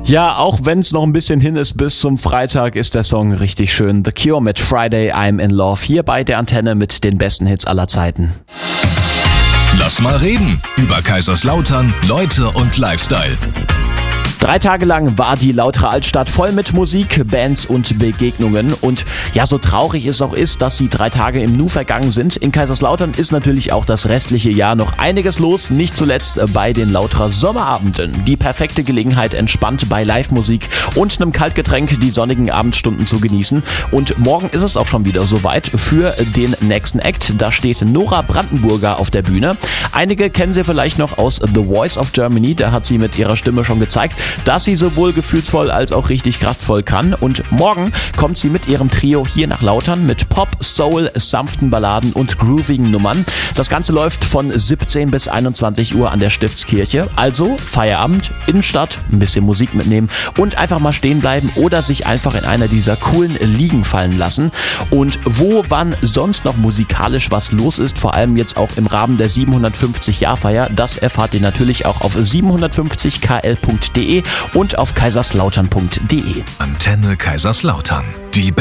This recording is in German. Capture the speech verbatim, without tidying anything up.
Ja, auch wenn es noch ein bisschen hin ist bis zum Freitag, ist der Song richtig schön. The Cure mit Friday, I'm in Love. Hier bei der Antenne mit den besten Hits aller Zeiten. Lass mal reden über Kaiserslautern, Leute und Lifestyle. Drei Tage lang war die Lauterer Altstadt voll mit Musik, Bands und Begegnungen. Und ja, so traurig es auch ist, dass die drei Tage im Nu vergangen sind, in Kaiserslautern ist natürlich auch das restliche Jahr noch einiges los. Nicht zuletzt bei den Lauterer Sommerabenden. Die perfekte Gelegenheit, entspannt bei Live-Musik und einem Kaltgetränk die sonnigen Abendstunden zu genießen. Und morgen ist es auch schon wieder soweit für den nächsten Act. Da steht Nora Brandenburger auf der Bühne. Einige kennen sie vielleicht noch aus The Voice of Germany. Da hat sie mit ihrer Stimme schon gezeigt, dass sie sowohl gefühlsvoll als auch richtig kraftvoll kann. Und morgen kommt sie mit ihrem Trio hier nach Lautern mit Pop, Soul, sanften Balladen und groovigen Nummern. Das Ganze läuft von siebzehn bis einundzwanzig Uhr an der Stiftskirche. Also Feierabend, Innenstadt, ein bisschen Musik mitnehmen und einfach mal stehen bleiben oder sich einfach in einer dieser coolen Liegen fallen lassen. Und wo, wann sonst noch musikalisch was los ist, vor allem jetzt auch im Rahmen der siebenhundertfünfzig-Jahr-Feier, das erfahrt ihr natürlich auch auf siebenhundertfünfzig k l punkt d e und auf kaiserslautern punkt d e. Antenne Kaiserslautern. Die